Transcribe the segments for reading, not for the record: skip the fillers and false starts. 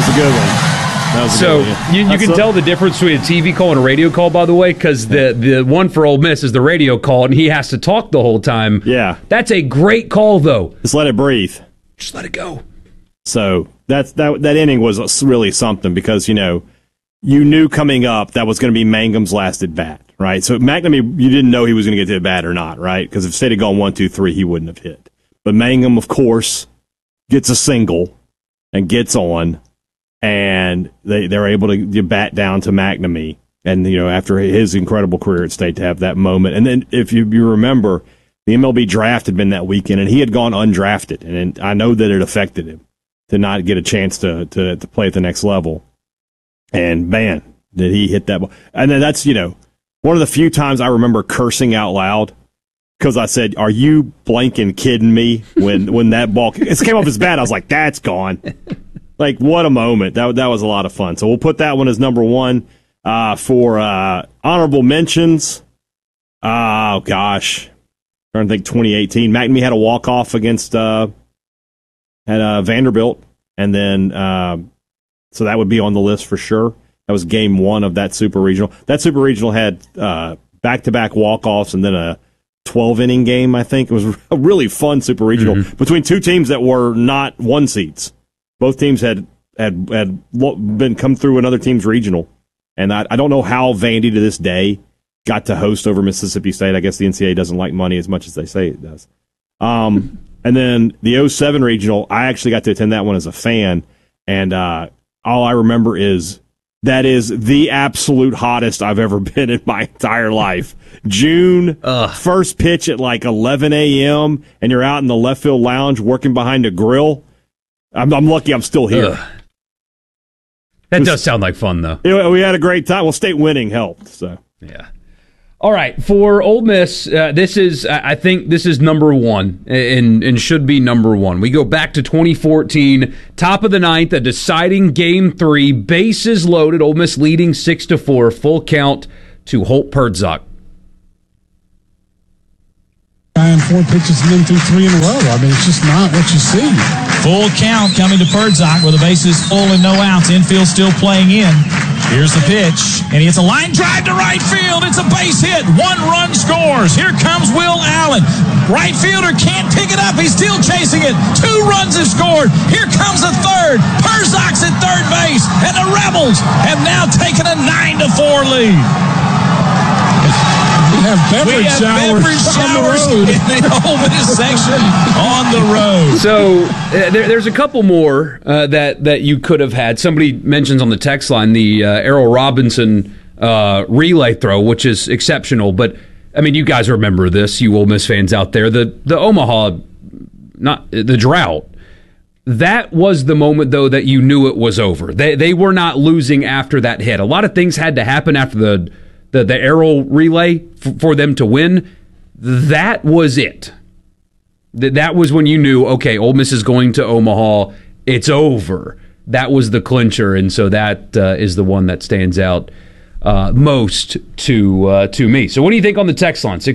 was a good one. So you can tell the difference between a TV call and a radio call, by the way, because the one for Ole Miss is the radio call, and he has to talk the whole time. Yeah. That's a great call, though. Just let it breathe. Just let it go. So that inning was really something because, you knew coming up that was going to be Mangum's last at bat, right? So McNamee, you didn't know he was going to get to the bat or not, right? Because if State had gone 1, 2, 3, he wouldn't have hit. But Mangum, of course, gets a single and gets on. And they're able to get bat down to McNamee. And, after his incredible career at State to have that moment. And then if you remember, the MLB draft had been that weekend, and he had gone undrafted. And I know that it affected him to not get a chance to play at the next level. And, man, did he hit that ball. And then that's, one of the few times I remember cursing out loud because I said, are you blanking kidding me when that ball came off his bat? I was like, that's gone. Like, what a moment. That was a lot of fun. So we'll put that one as number one. For honorable mentions, oh, gosh. I'm trying to think 2018. McNamee had a walk-off against Vanderbilt. And then, so that would be on the list for sure. That was game one of that Super Regional. That Super Regional had back-to-back walk-offs and then a 12-inning game, I think. It was a really fun Super Regional between two teams that were not one seeds. Both teams had been come through another team's regional, and I don't know how Vandy to this day got to host over Mississippi State. I guess the NCAA doesn't like money as much as they say it does. And then the 07 regional, I actually got to attend that one as a fan, and all I remember is that is the absolute hottest I've ever been in my entire life. June, first pitch at like 11 a.m., and you're out in the left field lounge working behind a grill. I'm lucky I'm still here. That does sound like fun, though. We had a great time. Well, State winning helped. So yeah. All right, for Ole Miss, I think this is number one and should be number one. We go back to 2014, top of the ninth, a deciding game 3, bases loaded. Ole Miss leading 6-4, full count to Holt Perdzak. And 4 pitches and then threw 3 in a row. I mean, it's just not what you see. Full count coming to Perdzak with the bases full and no outs. Infield still playing in. Here's the pitch, and he hits a line drive to right field. It's a base hit. 1 run scores. Here comes Will Allen. Right fielder can't pick it up. He's still chasing it. 2 runs have scored. Here comes a third. Perdzak's at third base, and the Rebels have now taken a 9-4 lead. We have beverage showers in the Ole Miss section on the road. So there's a couple more that you could have had. Somebody mentions on the text line the Errol Robinson relay throw, which is exceptional. But, I mean, you guys remember this, you Ole Miss fans out there. The Omaha, not the drought, that was the moment, though, that you knew it was over. They were not losing after that hit. A lot of things had to happen after the Errol relay for them to win. That was it. That was when you knew, okay, Ole Miss is going to Omaha. It's over. That was the clincher, and so that is the one that stands out most to me. So what do you think on the text line?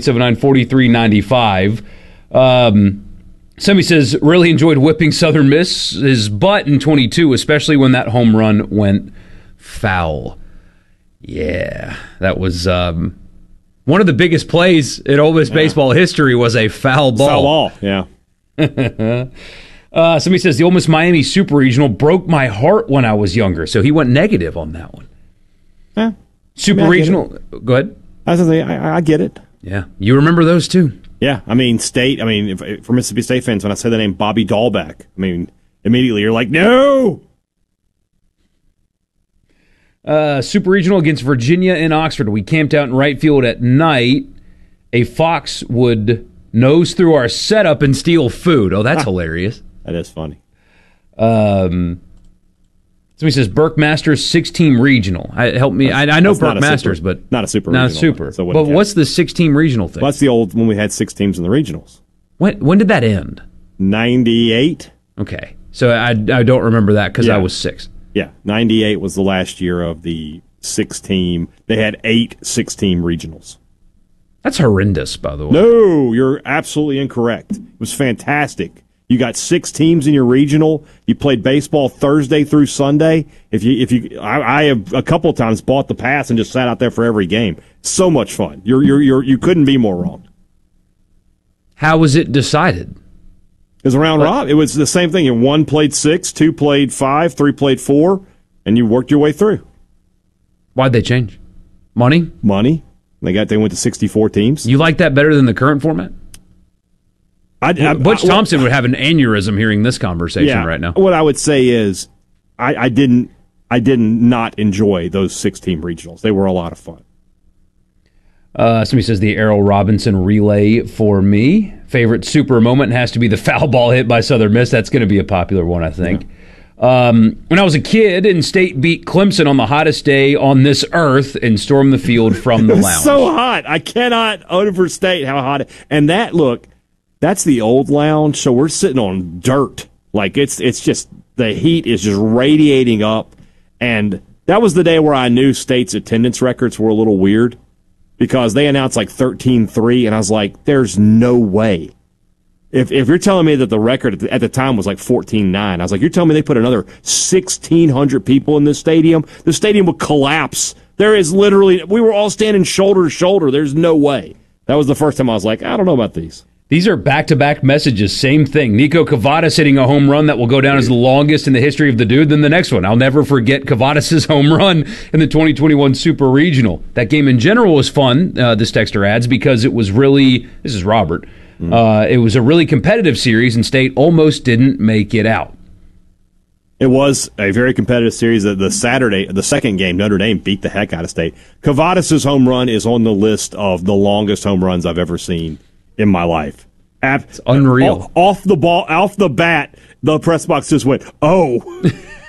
601-879-4395. Somebody says, really enjoyed whipping Southern Miss's butt in 22, especially when that home run went foul. Yeah, that was one of the biggest plays in Ole Miss baseball history was a foul ball. Foul ball, yeah. Somebody says, the Ole Miss Miami Super Regional broke my heart when I was younger. So he went negative on that one. Yeah. Super Regional. Go ahead. I get it. Yeah. You remember those too? Yeah. I mean, State, for Mississippi State fans, when I say the name Bobby Dahlbeck, immediately you're like, no! Super Regional against Virginia in Oxford. We camped out in right field at night. A fox would nose through our setup and steal food. Oh, that's hilarious. That is funny. Somebody says Burke Masters 6-team regional. Help me. I know Burke Masters, but not a super. Not regional, a super. So but what's the 6-team regional thing? Well, that's the old when we had 6 teams in the regionals. When did that end? 98. Okay, so I don't remember that because I was 6. Yeah, 98 was the last year of the 6-team. They had 8 6-team regionals. That's horrendous, by the way. No, you're absolutely incorrect. It was fantastic. You got 6 teams in your regional. You played baseball Thursday through Sunday. I have a couple of times bought the pass and just sat out there for every game. So much fun. You couldn't be more wrong. How was it decided? It was around Rob. It was the same thing. 1 played 6, 2 played 5, 3 played 4, and you worked your way through. Why'd they change? Money? Money. They went to 64 teams. You like that better than the current format? Butch Thompson would have an aneurysm hearing this conversation right now. What I would say is, I did not enjoy those 6-team regionals. They were a lot of fun. Somebody says the Errol Robinson relay for me. Favorite super moment has to be the foul ball hit by Southern Miss. That's going to be a popular one, I think. Yeah. When I was a kid and State beat Clemson on the hottest day on this earth and stormed the field from the lounge. So hot. I cannot overstate how hot. And that's the old lounge, so we're sitting on dirt. Like it's just the heat is just radiating up. And that was the day where I knew State's attendance records were a little weird because they announced like 13-3, and I was like, there's no way. If you're telling me that the record at the time was like 14-9, I was like, you're telling me they put another 1,600 people in this stadium? The stadium would collapse. There is literally, we were all standing shoulder to shoulder. There's no way. That was the first time I was like, I don't know about these. These are back-to-back messages. Same thing. Nico Cavadas hitting a home run that will go down as the longest in the history of the dude. Then the next one. I'll never forget Cavadas' home run in the 2021 Super Regional. That game in general was fun, this texter adds, because it was really, this is Robert, it was a really competitive series, and State almost didn't make it out. It was a very competitive series. The Saturday, the second game, Notre Dame beat the heck out of State. Cavadas' home run is on the list of the longest home runs I've ever seen in my life. It's unreal. Off the bat, the press box just went, oh.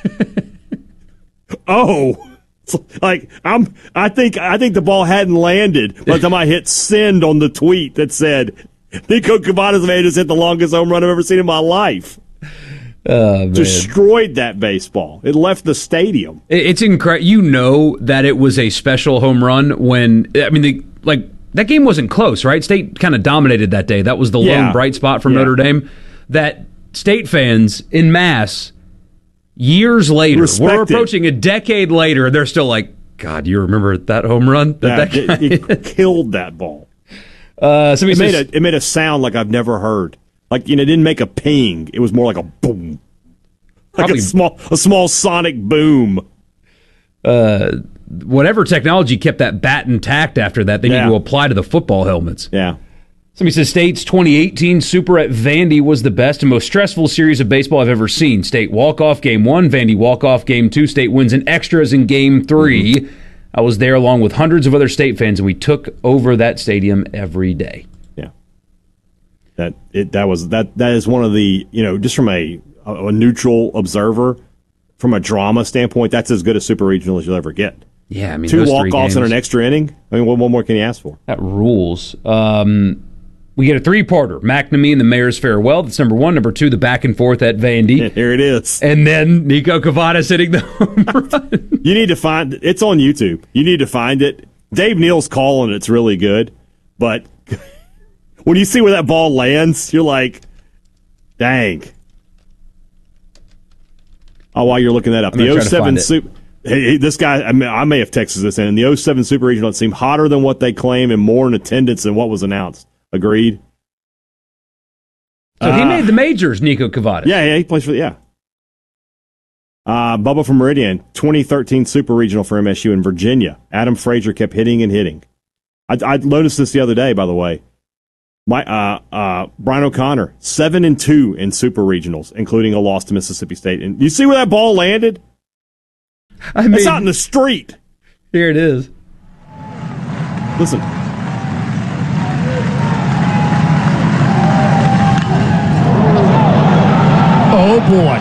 Oh. Like I think the ball hadn't landed by the time I hit send on the tweet that said Nico Cavadas may have just hit the longest home run I've ever seen in my life. Destroyed that baseball. It left the stadium. It's incredible. You know that it was a special home run when, I mean, that game wasn't close, right? State kind of dominated that day. That was the lone bright spot from Notre Dame. That State fans en masse, years later, we're approaching a decade later, they're still like, God, you remember that home run? It killed that ball. It made a sound like I've never heard. Like, it didn't make a ping. It was more like a boom. Like a small sonic boom. Whatever technology kept that bat intact after that, they need to apply to the football helmets. Yeah. Somebody says State's 2018 Super at Vandy was the best and most stressful series of baseball I've ever seen. State walk-off game 1, Vandy walk-off game 2. State wins in extras in game 3. Mm-hmm. I was there along with hundreds of other State fans, and we took over that stadium every day. Yeah. That is one of the, just from a neutral observer, from a drama standpoint, that's as good a super regional as you'll ever get. Yeah, I mean, 2 walk-offs and an extra inning. I mean, what more can you ask for? That rules. We get a 3-parter. McNamee and the Mayor's Farewell. That's number 1. Number 2, the back and forth at Vandy. Here it is. And then Nico Cavadas hitting the home run. You need to find it. It's on YouTube. You need to find it. Dave Neal's calling it's really good. But when you see where that ball lands, you're like, dang. Oh, while you're looking that up. The 07 Super... Hey, this guy, I may have texted this in. The 07 Super Regional, it seemed hotter than what they claim and more in attendance than what was announced. Agreed? So he made the majors, Nico Cavadas. Yeah, he plays for Bubba from Meridian, 2013 Super Regional for MSU in Virginia. Adam Frazier kept hitting and hitting. I noticed this the other day, by the way. Brian O'Connor, 7-2 in Super Regionals, including a loss to Mississippi State. And you see where that ball landed? It's out in the street. Here it is. Listen. Oh, boy.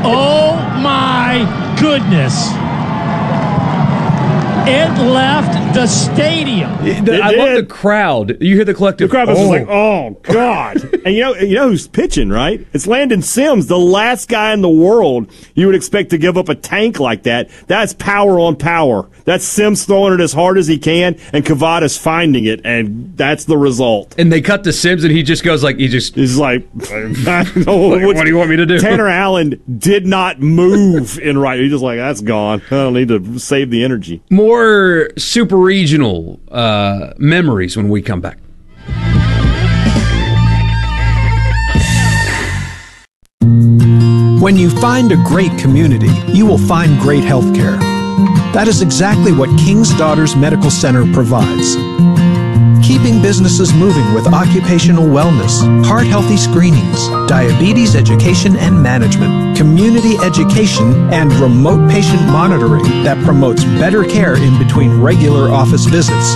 Oh, my goodness. It left the stadium. I love the crowd. You hear the collective. The crowd was just like, "Oh God!" And you know who's pitching, right? It's Landon Sims, the last guy in the world you would expect to give up a tank like that. That's power on power. That's Sims throwing it as hard as he can, and Kavadas finding it, and that's the result. And they cut to Sims, and he just goes like, he's like, I don't know, what do you want me to do? Tanner Allen did not move in right. He's just like, that's gone. I don't need to save the energy. More super regional memories when we come back. When you find a great community, you will find great health care. That is exactly what King's Daughters Medical Center provides. Keeping businesses moving with occupational wellness, heart-healthy screenings, diabetes education and management, community education, and remote patient monitoring that promotes better care in between regular office visits.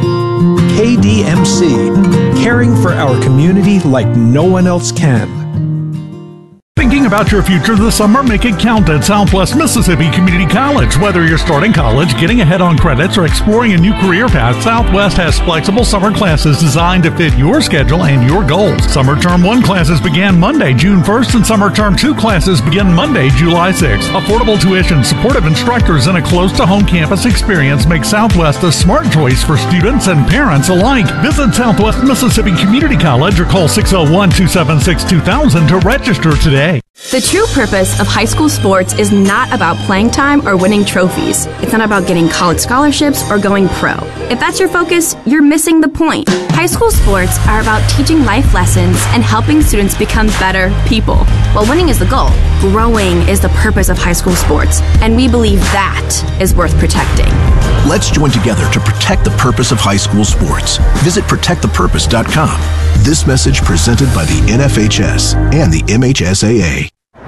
KDMC, caring for our community like no one else can. Thinking about your future this summer? Make it count at Southwest Mississippi Community College. Whether you're starting college, getting ahead on credits, or exploring a new career path, Southwest has flexible summer classes designed to fit your schedule and your goals. Summer Term 1 classes began Monday, June 1st, and Summer Term 2 classes begin Monday, July 6th. Affordable tuition, supportive instructors, and a close-to-home campus experience make Southwest a smart choice for students and parents alike. Visit Southwest Mississippi Community College or call 601-276-2000 to register today. The true purpose of high school sports is not about playing time or winning trophies. It's not about getting college scholarships or going pro. If that's your focus, you're missing the point. High school sports are about teaching life lessons and helping students become better people. While winning is the goal, growing is the purpose of high school sports, and we believe that is worth protecting. Let's join together to protect the purpose of high school sports. Visit protectthepurpose.com. This message presented by the NFHS and the MHSAA.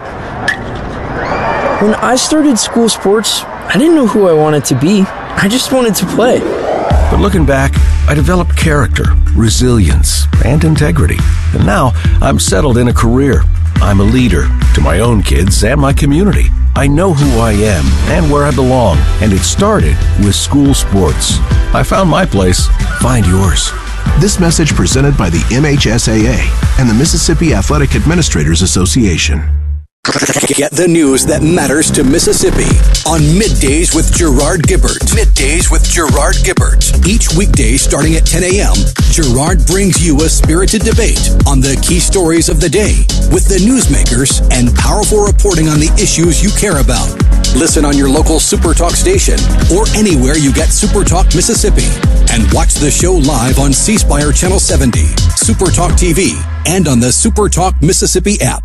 When I started school sports, I didn't know who I wanted to be. I just wanted to play. But looking back, I developed character, resilience, and integrity. And now I'm settled in a career. I'm a leader to my own kids and my community. I know who I am and where I belong, and it started with school sports. I found my place. Find yours. This message presented by the MHSAA and the Mississippi Athletic Administrators Association. Get the news that matters to Mississippi on Middays with Gerard Gibbert. Middays with Gerard Gibbert. Each weekday starting at 10 a.m., Gerard brings you a spirited debate on the key stories of the day with the newsmakers and powerful reporting on the issues you care about. Listen on your local SuperTalk station or anywhere you get SuperTalk Mississippi. And watch the show live on C Spire Channel 70, SuperTalk TV, and on the SuperTalk Mississippi app.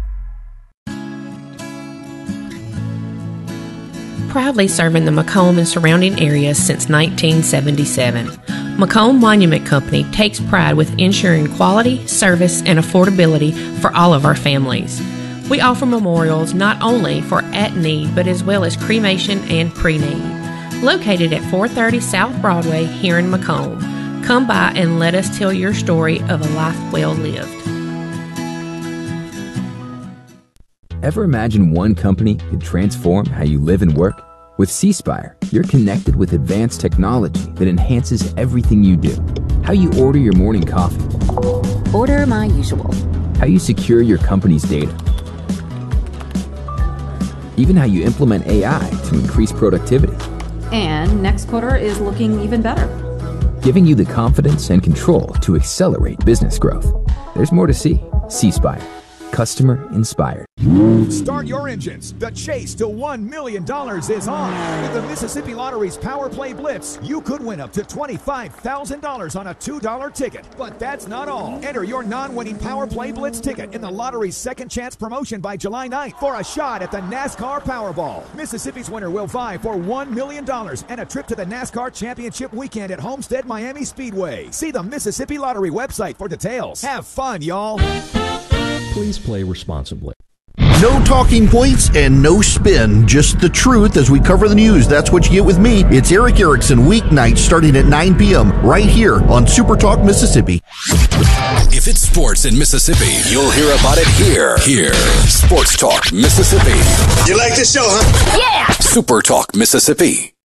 Proudly serving the Macomb and surrounding areas since 1977. Macomb Monument Company takes pride with ensuring quality, service, and affordability for all of our families. We offer memorials not only for at-need, but as well as cremation and pre-need. Located at 430 South Broadway here in Macomb. Come by and let us tell your story of a life well lived. Ever imagine one company could transform how you live and work? With C Spire, you're connected with advanced technology that enhances everything you do. How you order your morning coffee. Order my usual. How you secure your company's data. Even how you implement AI to increase productivity. And next quarter is looking even better. Giving you the confidence and control to accelerate business growth. There's more to see. C Spire. Customer inspired. Start your engines. The chase to $1 million is on. With the Mississippi Lottery's Power Play Blitz, you could win up to $25,000 on a $2 ticket. But that's not all. Enter your non-winning Power Play Blitz ticket in the lottery's second chance promotion by July 9th for a shot at the NASCAR Powerball. Mississippi's winner will vie for $1 million and a trip to the NASCAR Championship weekend at Homestead Miami Speedway. See the Mississippi Lottery website for details. Have fun, y'all. Please play responsibly. No talking points and no spin, just the truth as we cover the news. That's what you get with me. It's Eric Erickson, weeknights starting at 9 p.m. right here on Super Talk Mississippi. If it's sports in Mississippi, you'll hear about it here. Sports Talk Mississippi. You like this show, huh? Yeah! Super Talk Mississippi.